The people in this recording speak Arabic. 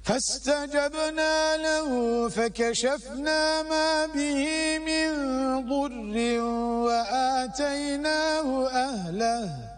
فاستجبنا له فكشفنا ما به من ضر وآتيناه أهله